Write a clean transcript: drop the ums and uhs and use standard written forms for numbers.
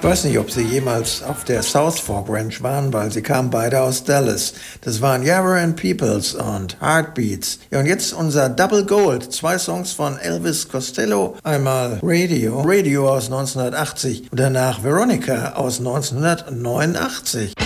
Ich weiß nicht, ob Sie jemals auf der South Fork Ranch waren, weil sie kamen beide aus Dallas. Das waren Yarra and Peoples und Heartbeats. Ja, und jetzt unser Double Gold. 2 Songs von Elvis Costello. Einmal Radio aus 1980 und danach Veronica aus 1989.